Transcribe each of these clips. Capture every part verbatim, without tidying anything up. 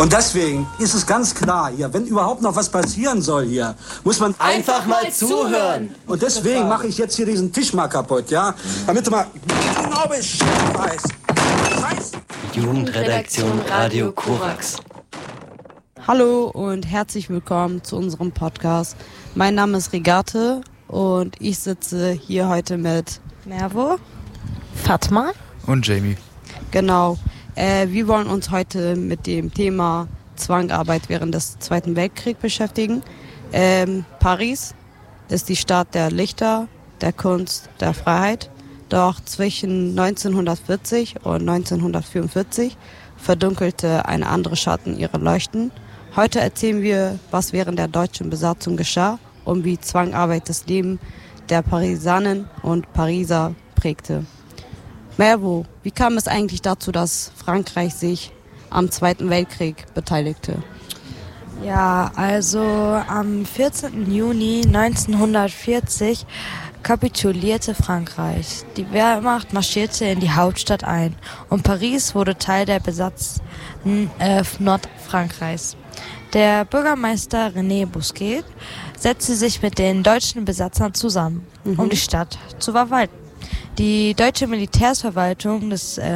Und deswegen ist es ganz klar hier, wenn überhaupt noch was passieren soll hier, muss man einfach mal zuhören. Und deswegen mache ich jetzt hier diesen Tisch mal kaputt, ja? Damit du mal genau Bescheid weißt. Jugendredaktion Radio Korax. Hallo und herzlich willkommen zu unserem Podcast. Mein Name ist Regate und ich sitze hier heute mit Mervo, Fatma und Jamie. Genau. Äh, wir wollen uns heute mit dem Thema Zwangsarbeit während des Zweiten Weltkriegs beschäftigen. Ähm, Paris ist die Stadt der Lichter, der Kunst, der Freiheit. Doch zwischen neunzehnhundertvierzig und neunzehnhundertvierundvierzig verdunkelte eine andere Schatten ihre Leuchten. Heute erzählen wir, was während der deutschen Besatzung geschah und wie Zwangsarbeit das Leben der Parisanen und Pariser prägte. Mervo, wie kam es eigentlich dazu, dass Frankreich sich am Zweiten Weltkrieg beteiligte? Ja, also am vierzehnten Juni neunzehnhundertvierzig kapitulierte Frankreich. Die Wehrmacht marschierte in die Hauptstadt ein und Paris wurde Teil der besatzten äh, Nordfrankreichs. Der Bürgermeister René Bousquet setzte sich mit den deutschen Besatzern zusammen, mhm. um die Stadt zu verwalten. Die deutsche Militärsverwaltung, das äh,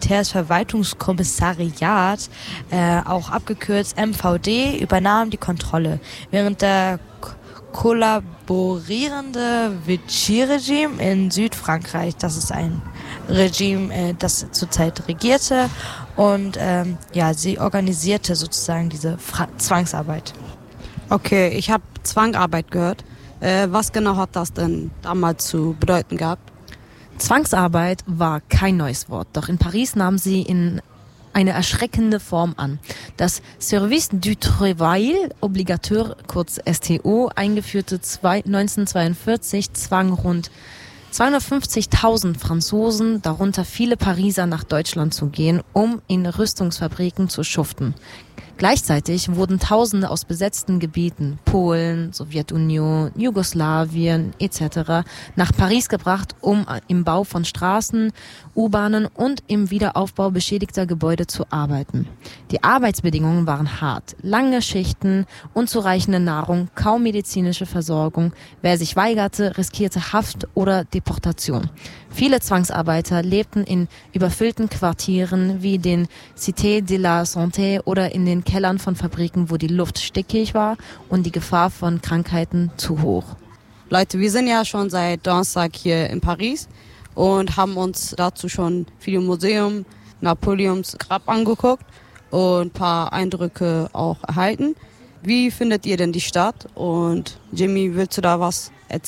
Militärsverwaltungskommissariat, äh, auch abgekürzt M V D, übernahm die Kontrolle, während der k- kollaborierende Vichy-Regime in Südfrankreich, das ist ein Regime, äh, das zurzeit regierte und ähm, ja, sie organisierte sozusagen diese Fra- Zwangsarbeit. Okay, ich habe Zwangsarbeit gehört. Äh, was genau hat das denn damals zu bedeuten gehabt? Zwangsarbeit war kein neues Wort, doch in Paris nahm sie in eine erschreckende Form an. Das Service du Travail Obligatoire, kurz S T O, eingeführte neunzehnhundertzweiundvierzig, zwang rund zweihundertfünfzigtausend Franzosen, darunter viele Pariser, nach Deutschland zu gehen, um in Rüstungsfabriken zu schuften. Gleichzeitig wurden Tausende aus besetzten Gebieten, Polen, Sowjetunion, Jugoslawien et cetera, nach Paris gebracht, um im Bau von Straßen, U-Bahnen und im Wiederaufbau beschädigter Gebäude zu arbeiten. Die Arbeitsbedingungen waren hart, lange Schichten, unzureichende Nahrung, kaum medizinische Versorgung. Wer sich weigerte, riskierte Haft oder Deportation. Viele Zwangsarbeiter lebten in überfüllten Quartieren wie den Cité de la Santé oder in den Kellern von Fabriken, wo die Luft stickig war und die Gefahr von Krankheiten zu hoch. Leute, wir sind ja schon seit Donnerstag hier in Paris und haben uns dazu schon viele Museum, Napoleons Grab angeguckt und ein paar Eindrücke auch erhalten. Wie findet ihr denn die Stadt? Und Jimmy, willst du da was erzählen?